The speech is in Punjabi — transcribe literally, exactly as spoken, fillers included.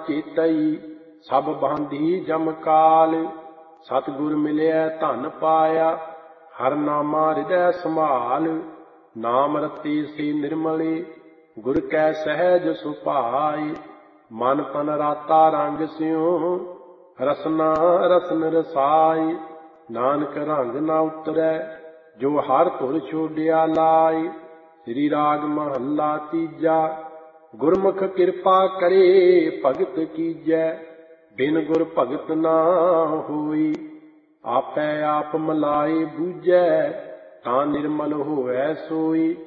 ਚੇਤਈ, ਸਭ ਬਾਂਧੀ ਜਮ ਕਾਲ। ਸਤਿਗੁਰ ਮਿਲਿਆ ਧਨ ਪਾਇਆ, ਹਰ ਨਾਮਾ ਹਿਰਦੈ ਸੰਭਾਲ। ਨਾਮ ਰਤੀ ਸੀ ਨਿਰਮਲੇ, ਗੁਰ ਕੈ ਸਹਿਜ ਸੁਭਾਏ। ਮਨ ਤਨ ਰਾਤਾ ਰੰਗ ਸਿਉ, ਰਸਨਾ ਰਸਨ ਰਸਾਏ। ਨਾਨਕ ਰੰਗ ਨਾ ਉਤਰੈ, ਜੋ ਹਰ ਧੁਰ ਛੋਡਿਆ ਲਾਏ। ਸ੍ਰੀ ਰਾਗ ਮਹੱਲਾ ਤੀਜਾ। ਗੁਰਮੁਖ ਕਿਰਪਾ ਕਰੇ ਭਗਤ ਕੀਜੈ, ਬਿਨ ਗੁਰ ਭਗਤ ਨਾ ਹੋਈ। ਆਪੈ ਆਪ ਮਲਾਏ ਬੂਝੈ, ਤਾਂ ਨਿਰਮਲ ਹੋਵੈ ਸੋਈ।